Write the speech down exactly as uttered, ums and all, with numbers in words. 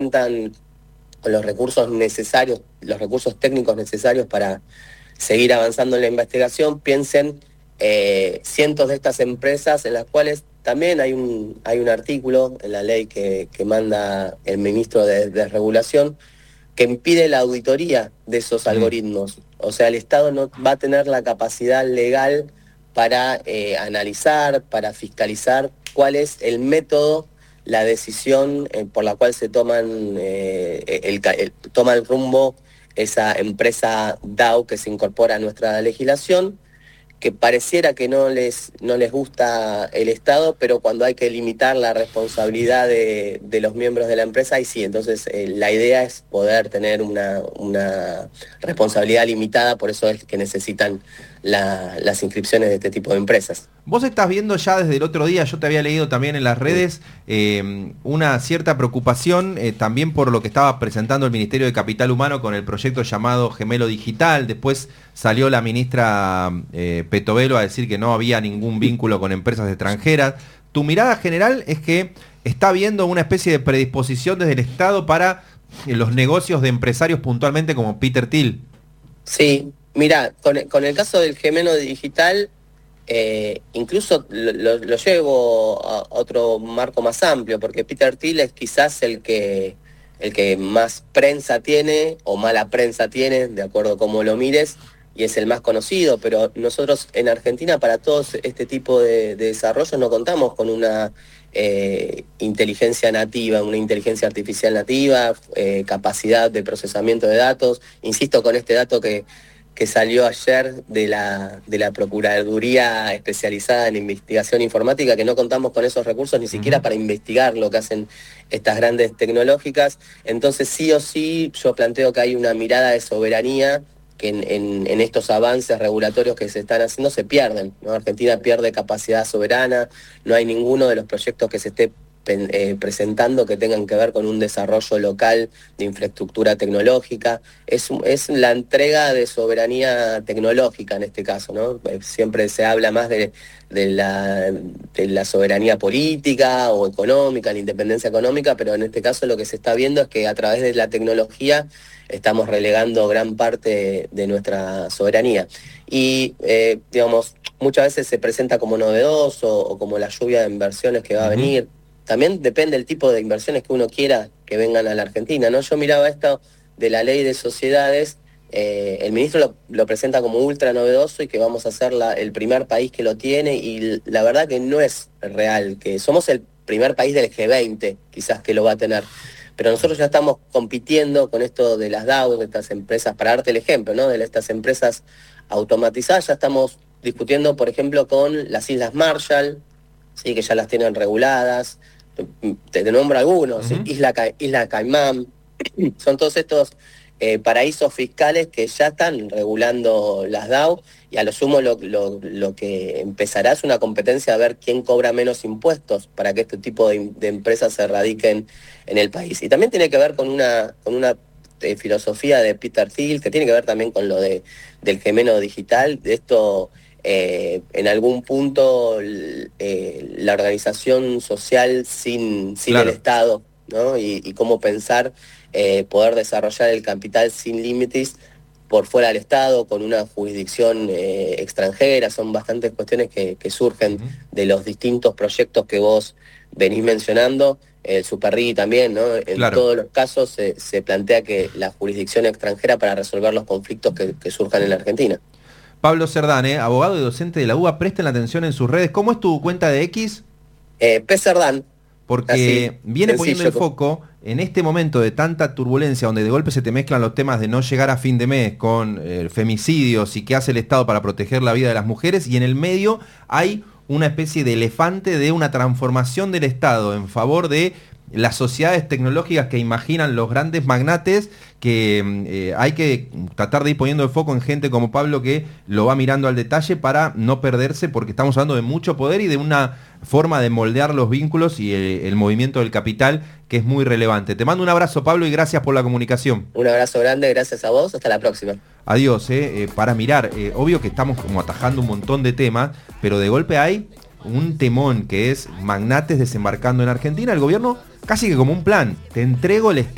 cuentan con los recursos necesarios, los recursos técnicos necesarios para seguir avanzando en la investigación, piensen eh, cientos de estas empresas en las cuales también hay un, hay un artículo en la ley que, que manda el ministro de, de Regulación que impide la auditoría de esos mm. algoritmos. O sea, el Estado no va a tener la capacidad legal para eh, analizar, para fiscalizar cuál es el método, la decisión eh, por la cual se toman eh, el, el, toma el rumbo esa empresa D A O que se incorpora a nuestra legislación, que pareciera que no les, no les gusta el Estado, pero cuando hay que limitar la responsabilidad de, de los miembros de la empresa, ahí sí. Entonces eh, la idea es poder tener una, una responsabilidad limitada, por eso es que necesitan la, las inscripciones de este tipo de empresas. Vos estás viendo ya desde el otro día, yo te había leído también en las redes, eh, una cierta preocupación eh, también por lo que estaba presentando el Ministerio de Capital Humano con el proyecto llamado Gemelo Digital. Después salió la ministra eh, Petovelo a decir que no había ningún vínculo con empresas extranjeras. Tu mirada general es que está habiendo una especie de predisposición desde el Estado para eh, los negocios de empresarios puntualmente como Peter Thiel. Sí, mira, con, con el caso del Gemelo Digital, Eh, incluso lo, lo llevo a otro marco más amplio, porque Peter Thiel es quizás el que, el que más prensa tiene, o mala prensa tiene, de acuerdo a cómo lo mires, y es el más conocido, pero nosotros en Argentina para todos este tipo de, de desarrollos no contamos con una eh, inteligencia nativa, una inteligencia artificial nativa, eh, capacidad de procesamiento de datos. Insisto con este dato que que salió ayer de la, de la Procuraduría especializada en investigación informática, que no contamos con esos recursos ni siquiera para investigar lo que hacen estas grandes tecnológicas. Entonces sí o sí yo planteo que hay una mirada de soberanía que en, en, en estos avances regulatorios que se están haciendo se pierden, ¿no? Argentina pierde capacidad soberana, no hay ninguno de los proyectos que se esté Eh, presentando que tengan que ver con un desarrollo local de infraestructura tecnológica. Es, es la entrega de soberanía tecnológica en este caso, ¿no? Siempre se habla más de, de, la, de la soberanía política o económica, la independencia económica, pero en este caso lo que se está viendo es que a través de la tecnología estamos relegando gran parte de nuestra soberanía. Y, eh, digamos, muchas veces se presenta como novedoso o como la lluvia de inversiones que va a venir. También depende del tipo de inversiones que uno quiera que vengan a la Argentina, ¿no? Yo miraba esto de la ley de sociedades, eh, el ministro lo, lo presenta como ultra novedoso y que vamos a ser la, el primer país que lo tiene, y la verdad que no es real, que somos el primer país del G veinte, quizás que lo va a tener. Pero nosotros ya estamos compitiendo con esto de las D A O, de estas empresas, para darte el ejemplo, ¿no? De estas empresas automatizadas, ya estamos discutiendo, por ejemplo, con las Islas Marshall, sí, que ya las tienen reguladas. Te, te nombro algunos, uh-huh. ¿sí? Isla, Ca Isla Caimán, son todos estos eh, paraísos fiscales que ya están regulando las D A O, y a lo sumo lo, lo, lo que empezará es una competencia a ver quién cobra menos impuestos para que este tipo de, de empresas se radiquen en el país. Y también tiene que ver con una, con una eh, filosofía de Peter Thiel, que tiene que ver también con lo de, del Gemelo Digital, de esto... Eh, en algún punto eh, la organización social sin, sin claro. el Estado, ¿no? Y, y cómo pensar eh, poder desarrollar el capital sin límites por fuera del Estado, con una jurisdicción eh, extranjera. Son bastantes cuestiones que, que surgen uh-huh. de los distintos proyectos que vos venís mencionando. El Superrigi también, ¿no? En claro. todos los casos se, se plantea que la jurisdicción extranjera para resolver los conflictos que, que surjan en la Argentina. Pablo Cerdán, ¿eh? abogado y docente de la U B A, presten la atención en sus redes. ¿Cómo es tu cuenta de X? Eh, P. Cerdán. Porque así, viene sencillo. Poniendo el foco en este momento de tanta turbulencia, donde de golpe se te mezclan los temas de no llegar a fin de mes con eh, femicidios y qué hace el Estado para proteger la vida de las mujeres, y en el medio hay una especie de elefante de una transformación del Estado en favor de las sociedades tecnológicas que imaginan los grandes magnates, que eh, hay que tratar de ir poniendo el foco en gente como Pablo, que lo va mirando al detalle para no perderse, porque estamos hablando de mucho poder y de una forma de moldear los vínculos y el, el movimiento del capital que es muy relevante. Te mando un abrazo, Pablo, y gracias por la comunicación. Un abrazo grande, gracias a vos, hasta la próxima. Adiós, eh, eh, para mirar, eh, obvio que estamos como atajando un montón de temas, pero de golpe hay un temón que es magnates desembarcando en Argentina. El gobierno casi que como un plan, te entrego el Estado